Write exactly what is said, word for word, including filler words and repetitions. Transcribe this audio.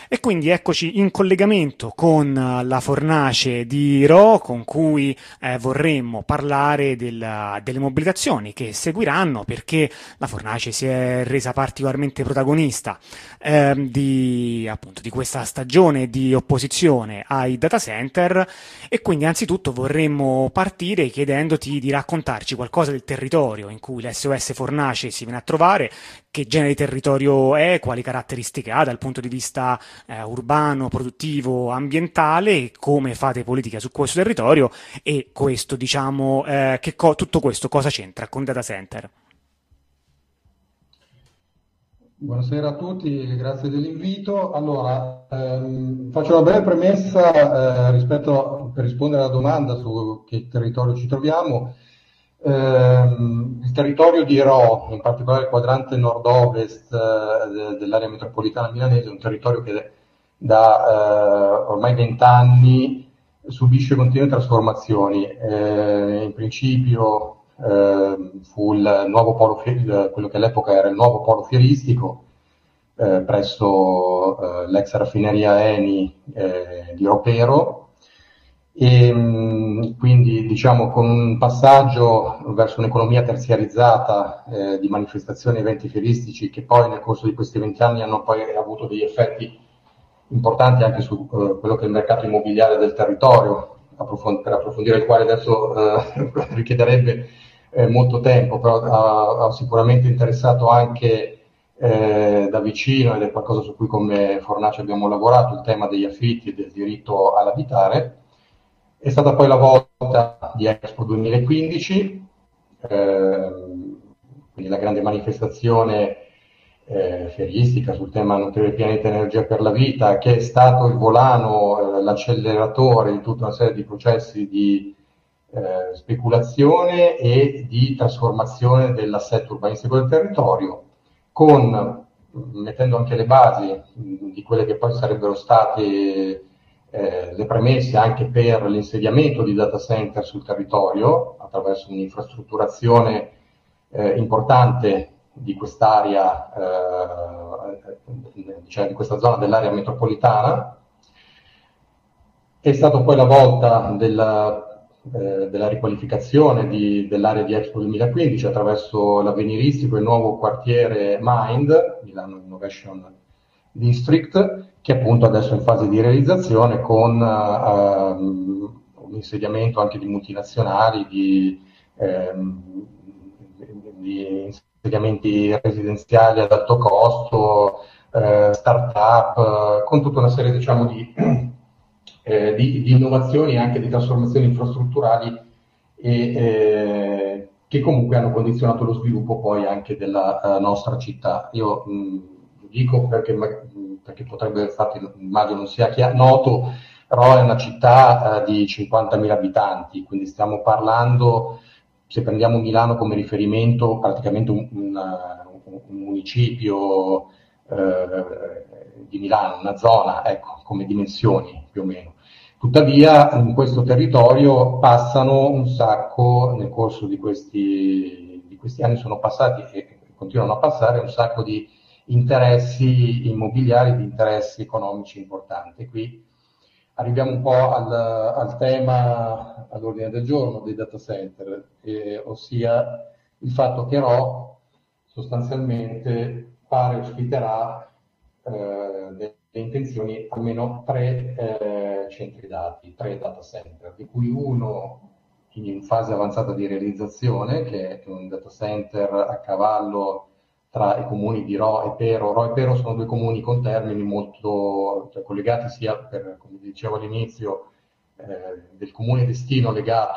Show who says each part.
Speaker 1: E quindi eccoci in collegamento con eh, la fornace di Ro, con cui eh, vorremmo parlare del- delle mobilitazioni che seguiranno, perché la fornace si è resa particolarmente protagonista ehm, di, appunto, di questa stagione di opposizione ai data center. E quindi anzitutto vorremmo partire chiedendoti di raccontarci qualcosa del territorio in cui l'S O S Fornace si viene a trovare, che genere di territorio è, quali caratteristiche ha dal punto di vista eh, urbano, produttivo, ambientale, e come fate politica su questo territorio. E questo, diciamo, eh, che co- tutto questo cosa c'entra con data center?
Speaker 2: Buonasera a tutti, grazie dell'invito. Allora, ehm, faccio una breve premessa eh, rispetto per rispondere alla domanda su che territorio ci troviamo. Ehm, il territorio di Ro, in particolare il quadrante nord-ovest eh, de- dell'area metropolitana milanese, è un territorio che da eh, ormai vent'anni subisce continue trasformazioni. Eh, in principio eh, fu il nuovo polo, fie- il- quello che all'epoca era il nuovo polo fieristico eh, presso eh, l'ex raffineria Eni eh, di Ropero e mh, quindi diciamo con un passaggio verso un'economia terziarizzata eh, di manifestazioni e eventi fieristici che poi nel corso di questi venti anni hanno poi avuto degli effetti importanti anche su eh, quello che è il mercato immobiliare del territorio, approfond- per approfondire il quale adesso eh, richiederebbe eh, molto tempo, però ha, ha sicuramente interessato anche eh, da vicino, ed è qualcosa su cui come Fornace abbiamo lavorato, il tema degli affitti e del diritto all'abitare. È stata poi la volta di Expo duemilaquindici, ehm, quindi la grande manifestazione eh, fieristica sul tema Nutrire il pianeta energia per la vita, che è stato il volano, eh, l'acceleratore di tutta una serie di processi di eh, speculazione e di trasformazione dell'assetto urbanistico del territorio, con mettendo anche le basi mh, di quelle che poi sarebbero state eh, le premesse anche per l'insediamento di data center sul territorio attraverso un'infrastrutturazione eh, importante di quest'area, eh, cioè di questa zona dell'area metropolitana. È stata poi la volta della, eh, della riqualificazione di, dell'area di Expo duemilaquindici attraverso l'avveniristico e il nuovo quartiere Mind, Milano Innovation District, che appunto adesso è in fase di realizzazione con ehm, un insediamento anche di multinazionali, di, ehm, di insediamenti residenziali ad alto costo, eh, start-up, eh, con tutta una serie diciamo di, eh, di, di innovazioni e anche di trasformazioni infrastrutturali e, eh, che comunque hanno condizionato lo sviluppo poi anche della uh, nostra città. Io mh, lo dico perché, perché potrebbe, infatti, immagino non sia chiaro, noto, però è una città uh, di cinquantamila abitanti, quindi stiamo parlando, se prendiamo Milano come riferimento, praticamente un, un, un, un municipio eh, di Milano, una zona, ecco, come dimensioni più o meno. Tuttavia in questo territorio passano un sacco, nel corso di questi, di questi anni sono passati e continuano a passare un sacco di interessi immobiliari, di interessi economici importanti. Qui arriviamo un po' al, al tema all'ordine del giorno dei data center, eh, ossia il fatto che Ro sostanzialmente pare ospiterà eh, delle intenzioni almeno tre eh, centri dati, tre data center, di cui uno in fase avanzata di realizzazione, che è un data center a cavallo tra i comuni di Ro e Pero. Ro e Pero sono due comuni con termini molto cioè, collegati sia per, come dicevo all'inizio, eh, del comune destino legato